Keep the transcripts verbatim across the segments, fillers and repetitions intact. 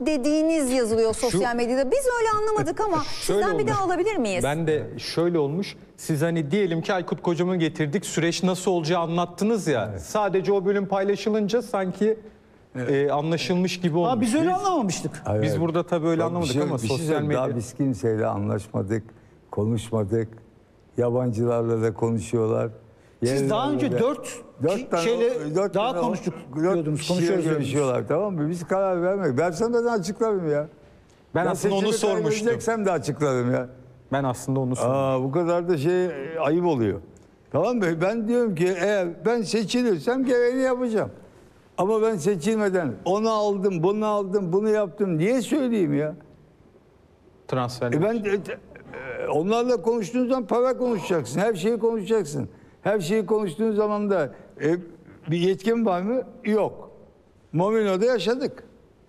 dediğiniz yazılıyor sosyal medyada. Biz öyle anlamadık ama sizden bir daha alabilir miyiz? Ben de şöyle olmuş. Siz hani diyelim ki Aykut Kocaman'ı getirdik. Süreç nasıl olacağı anlattınız ya. Evet. Sadece o bölüm paylaşılınca sanki evet. e, anlaşılmış gibi olmuş. Aa, biz öyle biz, anlamamıştık. Evet. Biz burada tabii öyle anlamadık şey, ama şey sosyal medya... Daha biz kimseyle anlaşmadık, konuşmadık. Yabancılarla da konuşuyorlar. Siz daha önce dört, dört tane, şeyle dört daha tane konuştuk diyordunuz. Konuşuyoruz görüşüyorlar, tamam mı? Biz karar vermedik. Versem de açıklarım ya. Ben, ben aslında onu sormuştum. de açıklarım ya. Ben aslında onu sormuştum. Aa, bu kadar da şey ayıp oluyor. Tamam mı? Ben diyorum ki eğer ben seçilirsem gereğini yapacağım. Ama ben seçilmeden onu aldım, bunu aldım, bunu yaptım. Niye söyleyeyim ya? Transfer. E ben e, onlarla konuştuğun zaman para konuşacaksın. Her şeyi konuşacaksın. Her şeyi konuştuğun zaman da e, bir yetkin var mı? Yok. Momino'da yaşadık.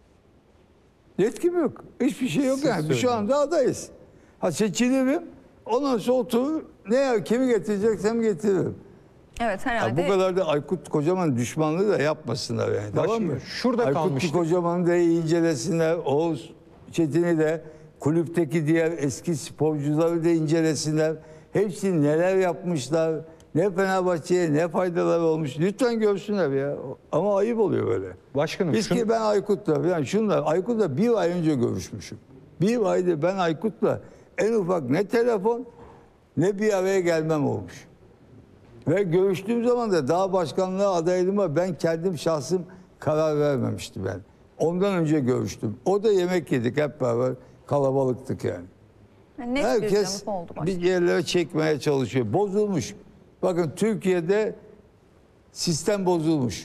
Yetkim yok. Hiçbir şey yok. Siz yani. Söyleyeyim. Şu anda adayız. Ha seçilirim. Ondan sonra oturur. Ne ya kimi getireceksem getiririm. Evet herhalde. Ya bu kadar da Aykut Kocaman düşmanlığı da yapmasınlar yani. Baş, tamam mı? Şurada Aykut kalmıştık. Kocaman'ı da incelesinler. Oğuz Çetin'i de kulüpteki diğer eski sporcuları da incelesinler. Hepsi neler yapmışlar. Ne Fenerbahçe'ye ne faydaları olmuş. Lütfen görsünler ya. Ama ayıp oluyor böyle. Başkanım. Biz şunu... ki ben Aykut'la yani şunlar Aykut'la bir ay önce görüşmüşüm. Bir ayda ben Aykut'la en ufak ne telefon ne bir araya gelmem olmuş. Ve görüştüğüm zaman da daha başkanlığa adaylığıma ben kendim şahsım karar vermemiştim ben. Ondan önce görüştüm. O da yemek yedik hep beraber. Kalabalıktık yani. yani net herkes bir, oldu bir yerlere çekmeye çalışıyor. Bozulmuş. Bakın Türkiye'de sistem bozulmuş.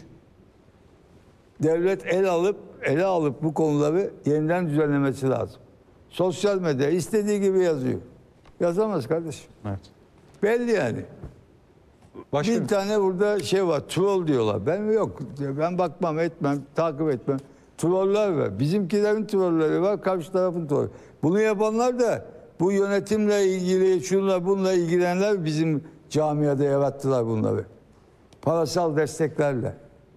Devlet el alıp ele alıp bu konuları yeniden düzenlemesi lazım. Sosyal medya istediği gibi yazıyor. Yazamaz kardeşim. Evet. Belli yani. Başka bir tane burada şey var, troll diyorlar. Ben yok, ben bakmam, etmem, takip etmem. Troller var. Bizimkilerin trolleri var, karşı tarafın trolleri. Bunu yapanlar da bu yönetimle ilgili, şunla bununla ilgilenenler bizim camiada yarattılar bunları. Parasal desteklerle.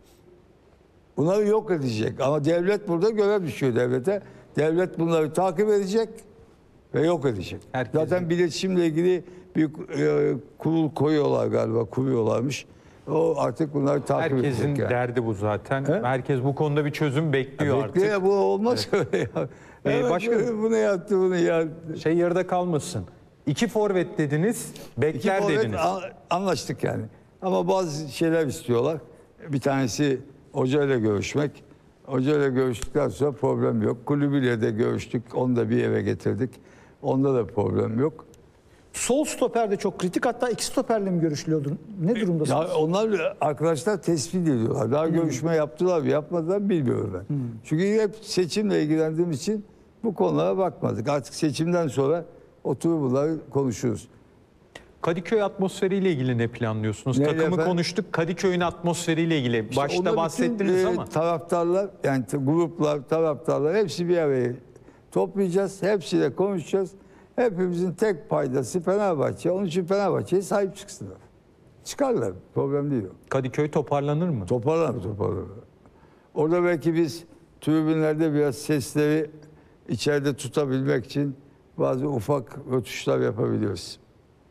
Bunları yok edecek. Ama devlet burada görev düşüyor devlete. Devlet bunları takip edecek ve yok edecek. Herkesin... Zaten iletişimle ilgili bir e, kurul koyuyorlar galiba, kuruyorlarmış. O artık bunları takip edecek. Herkesin yani. derdi bu zaten. He? Herkes bu konuda bir çözüm bekliyor ya, bekliyor artık. Ya, bu olmaz evet. öyle ya. Ee, başka bunu yaptı, bunu ya. Şey yarıda kalmasın. İki forvet dediniz, bekler İki forvet dediniz. Anlaştık yani. Ama bazı şeyler istiyorlar. Bir tanesi hocayla görüşmek. Hocayla görüştükten sonra problem yok. Kulübüyle de görüştük. Onu da bir eve getirdik. Onda da problem yok. Sol stoper de çok kritik. Hatta iki stoperle mi görüşülüyordu? Ne durumdasınız? Ya onlar arkadaşlar tespit ediyorlar. Daha hmm. görüşme yaptılar mı yapmadılar bilmiyorum ben. Hmm. Çünkü hep seçimle ilgilendiğim için bu konulara bakmadık. Artık seçimden sonra oturup bunları konuşuruz. Kadıköy atmosferiyle ilgili ne planlıyorsunuz? Ne Takımı efendim? konuştuk. Kadıköy'ün atmosferiyle ilgili. İşte başta bahsettiniz bütün, ama. Taraftarlar yani gruplar, taraftarlar hepsi bir araya toplayacağız. Hepsiyle konuşacağız. Hepimizin tek paydası Fenerbahçe. Onun için Fenerbahçe'ye sahip çıksınlar. Çıkarlar. Problem değil o. Kadıköy toparlanır mı? Toparlanır, toparlanır. Orada belki biz tribünlerde biraz sesleri içeride tutabilmek için bazı ufak rötuşlar yapabiliyoruz.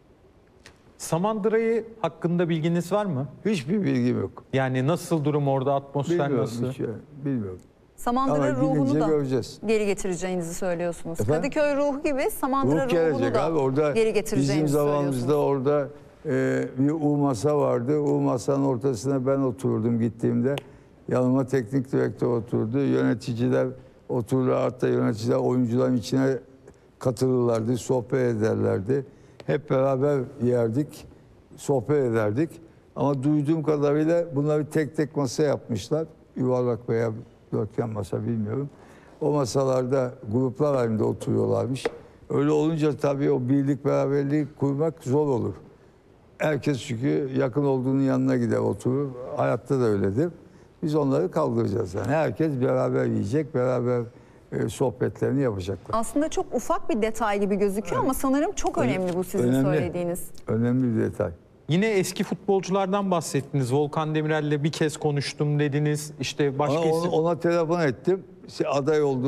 Samandıra'yı hakkında bilginiz var mı? Hiçbir bilgim yok. Yani nasıl durum orada, atmosfer bilmiyorum, nasıl? Hiç, bilmiyorum. Samandıra ruhunu da göreceğiz. geri getireceğinizi söylüyorsunuz. Efendim? Kadıköy ruhu gibi Samandıra Ruh ruhunu da abi. Orada geri getireceğinizi bizim zamanımızda orada e, bir U masa vardı. U masanın ortasına ben oturdum gittiğimde. Yanıma teknik direktör oturdu. Yöneticiler otururlar. Hatta yöneticiler oyuncuların içine katılırlardı. Sohbet ederlerdi. Hep beraber yerdik. Sohbet ederdik. Ama duyduğum kadarıyla bunları tek tek masa yapmışlar. Yuvarlak veya dörtgen masa bilmiyorum. O masalarda gruplar halinde oturuyorlarmış. Öyle olunca tabii o birlik beraberliği kurmak zor olur. Herkes çünkü yakın olduğunun yanına gider oturur. Hayatta da öyledir. Biz onları kaldıracağız yani. Herkes beraber yiyecek, beraber e, sohbetlerini yapacaklar. Aslında çok ufak bir detay gibi gözüküyor evet. ama sanırım çok önemli bu sizin önemli, söylediğiniz. Önemli bir detay. Yine eski futbolculardan bahsettiniz. Volkan Demirel'le bir kez konuştum dediniz. İşte başka ona, isim... ona telefon ettim. Aday oldu.